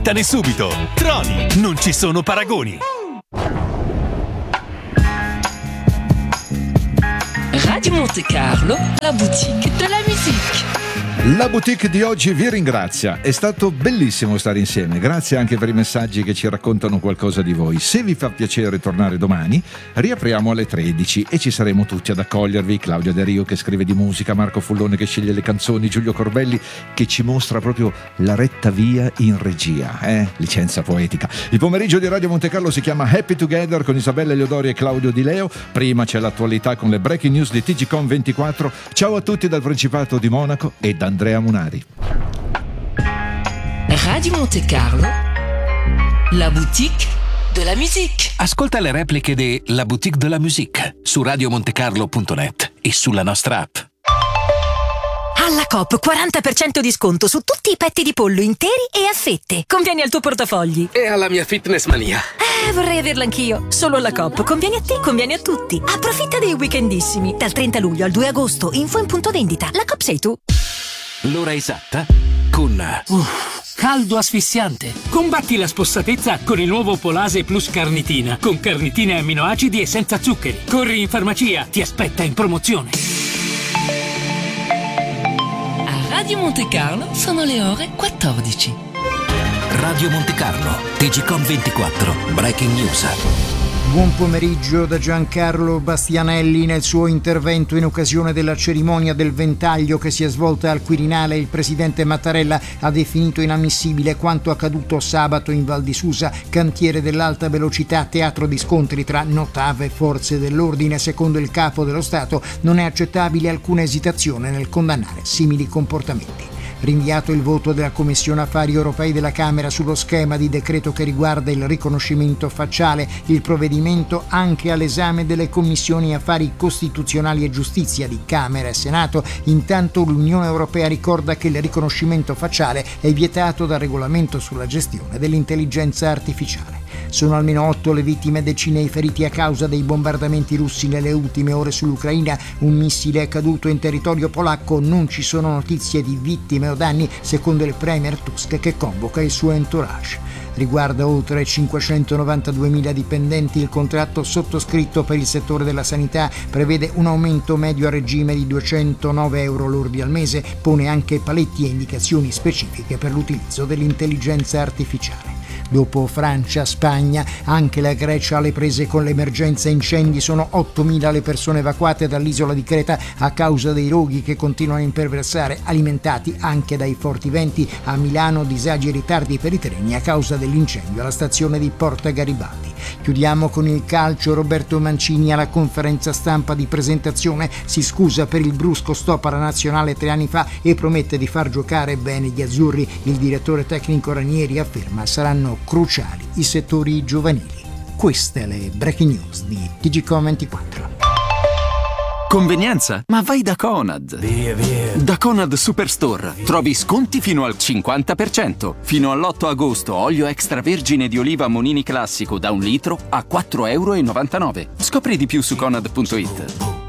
Tane subito. Troni, non ci sono paragoni. Radio Monte Carlo, la boutique de la musique. La boutique di oggi vi ringrazia, è stato bellissimo stare insieme, grazie anche per i messaggi che ci raccontano qualcosa di voi. Se vi fa piacere tornare domani, riapriamo alle 13 e ci saremo tutti ad accogliervi. Claudio De Rio che scrive di musica, Marco Fullone che sceglie le canzoni, Giulio Corbelli che ci mostra proprio la retta via in regia, licenza poetica. Il pomeriggio di Radio Monte Carlo si chiama Happy Together con Isabella Eliodori e Claudio Di Leo. Prima c'è l'attualità con le breaking news di TGcom 24. Ciao a tutti dal Principato di Monaco e da Andrea Munari. Radio Monte Carlo, la boutique de la musique. Ascolta le repliche di La Boutique de la Musique su radiomontecarlo.net e sulla nostra app. Alla Coop 40% di sconto su tutti i petti di pollo interi e a fette. Conviene al tuo portafogli. E alla mia fitness mania. Vorrei averla anch'io. Solo alla Coop. Conviene a te, conviene a tutti. Approfitta dei weekendissimi. Dal 30 luglio al 2 agosto. Info in punto vendita. La Coop sei tu. L'ora esatta con caldo asfissiante. Combatti la spossatezza con il nuovo Polase Plus Carnitina, con carnitine e amminoacidi e senza zuccheri. Corri in farmacia, ti aspetta in promozione. A Radio Monte Carlo sono le ore 14. Radio Monte Carlo, TGcom 24, Breaking News. Buon pomeriggio da Giancarlo Bastianelli. Nel suo intervento in occasione della cerimonia del ventaglio che si è svolta al Quirinale, il presidente Mattarella ha definito inammissibile quanto accaduto sabato in Val di Susa, cantiere dell'alta velocità, teatro di scontri tra Notave e forze dell'ordine. Secondo il capo dello Stato non è accettabile alcuna esitazione nel condannare simili comportamenti. Rinviato il voto della Commissione Affari Europei della Camera sullo schema di decreto che riguarda il riconoscimento facciale, il provvedimento anche all'esame delle Commissioni Affari Costituzionali e Giustizia di Camera e Senato. Intanto l'Unione Europea ricorda che il riconoscimento facciale è vietato dal regolamento sulla gestione dell'intelligenza artificiale. Sono almeno 8 le vittime, decine i feriti a causa dei bombardamenti russi nelle ultime ore sull'Ucraina. Un missile è caduto in territorio polacco, non ci sono notizie di vittime o danni, secondo il premier Tusk che convoca il suo entourage. Riguarda oltre 592.000 dipendenti. Il contratto sottoscritto per il settore della sanità prevede un aumento medio a regime di 209 euro lordi al mese, pone anche paletti e indicazioni specifiche per l'utilizzo dell'intelligenza artificiale. Dopo Francia, Spagna, anche la Grecia alle prese con l'emergenza incendi. Sono 8.000 le persone evacuate dall'isola di Creta a causa dei roghi che continuano a imperversare, alimentati anche dai forti venti. A Milano disagi e ritardi per i treni a causa dell'incendio alla stazione di Porta Garibaldi. Chiudiamo con il calcio. Roberto Mancini alla conferenza stampa di presentazione si scusa per il brusco stop alla nazionale 3 anni fa e promette di far giocare bene gli azzurri. Il direttore tecnico Ranieri afferma saranno cruciali i settori giovanili. Queste le breaking news di TGcom 24. Convenienza? Ma vai da Conad. Via. Da Conad Superstore trovi sconti fino al 50%. Fino all'8 agosto olio extravergine di oliva Monini classico da 1 litro a €4,99. Scopri di più su Conad.it.